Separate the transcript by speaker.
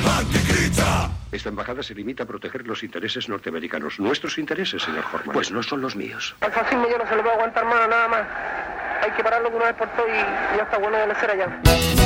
Speaker 1: Esta embajada se limita a proteger los intereses norteamericanos. Nuestros intereses, señor Horman.
Speaker 2: Pues no son los míos.
Speaker 3: Al fascismo ya no se le va a aguantar más, nada más. Hay que pararlo de una vez por todas y ya está bueno de la cera ya.